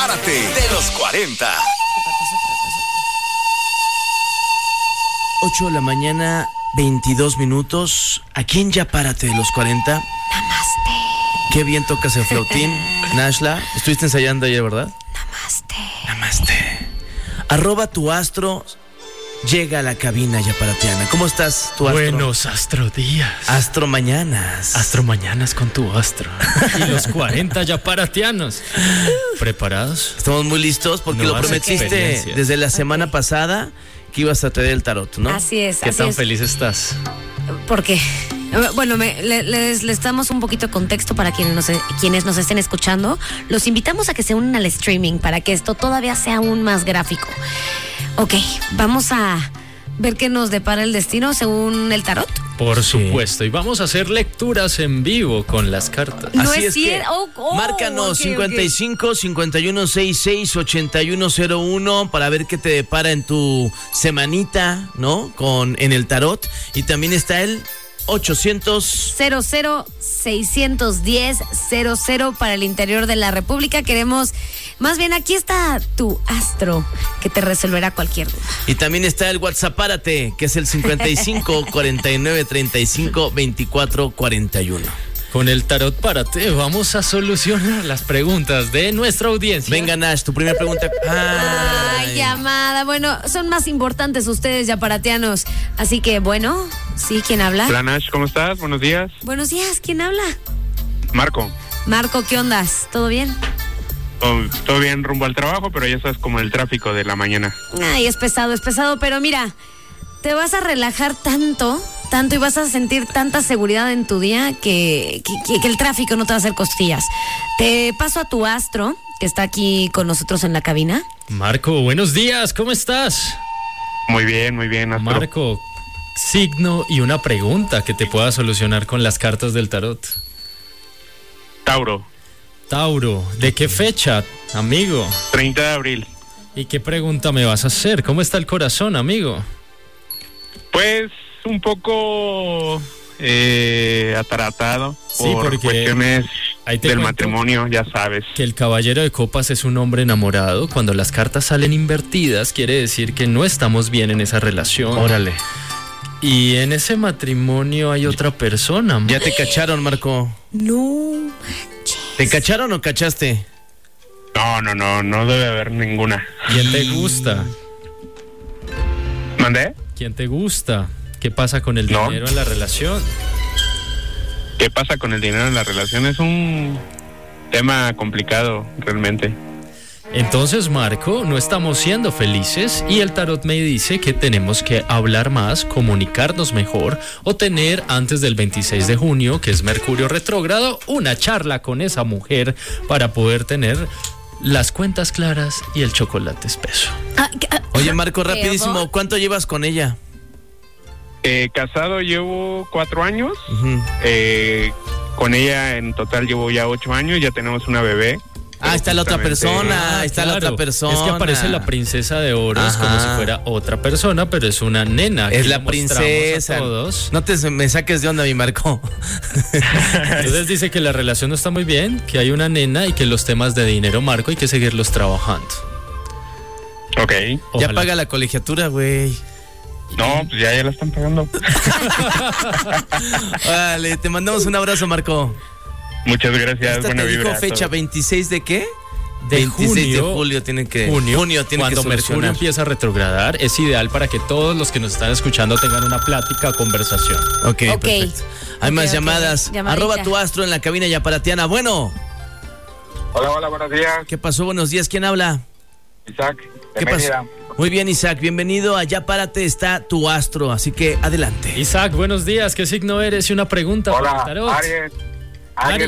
Párate de los 40. 8 de la mañana, 22 minutos. Aquí en Ya Párate de los 40. Namaste. Qué bien tocas el flautín, Nashla. Estuviste ensayando ayer, ¿verdad? Namaste. @tuastro llega a la cabina yaparateana. ¿Cómo estás, tu astro? Buenos astrodías. Astro mañanas. Astro mañanas con tu astro. Y los 40 yaparatianos. ¿Preparados? Estamos muy listos porque lo Nuevas prometiste experiencias. desde la semana pasada que ibas a traer el tarot, ¿no? Así es, ¿Qué así tan es. feliz estás? ¿Por qué? Bueno, les damos un poquito de contexto para quienes nos estén escuchando. Los invitamos a que se unan al streaming para que esto todavía sea aún más gráfico. Ok, vamos a ver qué nos depara el destino según el tarot. Por supuesto. Y vamos a hacer lecturas en vivo con las cartas. No Así es cierto. Márcanos ok. 55 5166 8101 para ver qué te depara en tu semanita, ¿no? En el tarot. Y también está el 800 00-610-00 para el interior de la República. Queremos, más bien aquí está tu astro que te resolverá cualquier duda. Y también está el WhatsApp Párate, que es el 55 49 35 24 41. Con el tarot Párate vamos a solucionar las preguntas de nuestra audiencia. Venga, Nash, tu primera pregunta. Ay, llamada. Bueno, son más importantes ustedes, yaparatianos. Así que, bueno, sí, ¿quién habla? Hola Nash, ¿cómo estás? Buenos días. Buenos días, ¿quién habla? Marco. Marco, ¿qué ondas? ¿Todo bien? Todo bien rumbo al trabajo, pero ya estás como el tráfico de la mañana. Ay, es pesado, pero mira, te vas a relajar tanto y vas a sentir tanta seguridad en tu día que el tráfico no te va a hacer costillas. Te paso a tu astro, que está aquí con nosotros en la cabina. Marco, buenos días, ¿cómo estás? Muy bien, Astro. Marco, signo y una pregunta que te pueda solucionar con las cartas del tarot. Tauro, Tauro, ¿de qué fecha, amigo? 30 de abril. ¿Y qué pregunta me vas a hacer? ¿Cómo está el corazón, amigo? Pues un poco ataratado Sí, por porque cuestiones ahí te del cuento matrimonio, ya sabes. que el caballero de copas es un hombre enamorado. Cuando las cartas salen invertidas, quiere decir que no estamos bien en esa relación. Órale. Y en ese matrimonio hay otra persona. ¿Ya te cacharon, Marco? No. ¿Te cacharon o cachaste? No debe haber ninguna. ¿Quién te gusta? ¿Mandé? ¿Quién te gusta? ¿Qué pasa con el dinero en la relación? ¿Qué pasa con el dinero en la relación? Es un tema complicado, realmente. Entonces, Marco, no estamos siendo felices y el tarot me dice que tenemos que hablar más, comunicarnos mejor o tener antes del 26 de junio, que es Mercurio retrógrado, una charla con esa mujer para poder tener las cuentas claras y el chocolate espeso. Oye, Marco, rapidísimo, ¿cuánto llevas con ella? Casado llevo 4 años. Uh-huh. Con ella en total llevo ya 8 años, ya tenemos una bebé. Está la otra persona, Claro, la otra persona. Es que aparece la princesa de oros. Ajá. Como si fuera otra persona, pero es una nena. Es que la le mostramos princesa. a todos. No me saques de onda, mi Marco. Entonces dice que la relación no está muy bien, que hay una nena y que los temas de dinero, Marco, hay que seguirlos trabajando. Ok. Ojalá. Ya paga la colegiatura, güey. No, pues ya la están pagando. Vale, te mandamos un abrazo, Marco. Muchas gracias, Esta buena te dijo vibra. fecha 26 de qué? De 26 de junio, julio tiene que cuando Mercurio solucionar. empieza a retrogradar, es ideal para que todos los que nos están escuchando tengan una plática, conversación. Ok, perfecto. Hay más llamadas. Llamadita. @tuastro en la cabina yaparatiana. Bueno, Hola, buenos días. ¿qué pasó? Buenos días. ¿Quién habla? Isaac, ¿Qué pasó? Muy bien, Isaac. Bienvenido a Ya Párate, está tu astro. Así que adelante. Isaac, buenos días. ¿Qué signo eres? Y una pregunta para el tarot. Aries